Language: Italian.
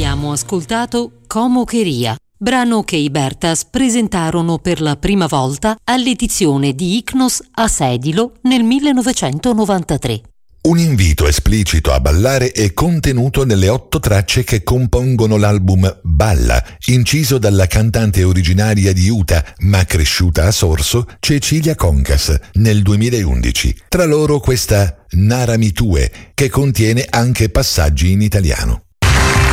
abbiamo ascoltato Como Quería, brano che i Bertas presentarono per la prima volta all'edizione di Icnos a Sedilo nel 1993. Un invito esplicito a ballare è contenuto nelle 8 tracce che compongono l'album Balla, inciso dalla cantante originaria di Utah, ma cresciuta a Sorso, Cecilia Concas, nel 2011. Tra loro questa Nara Mi Tue, che contiene anche passaggi in italiano.